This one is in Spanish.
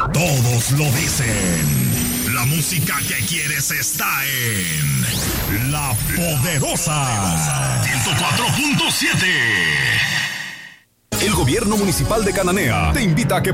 Todos lo dicen. La música que quieres está en La Poderosa 104.7. El gobierno municipal de Cananea te invita a que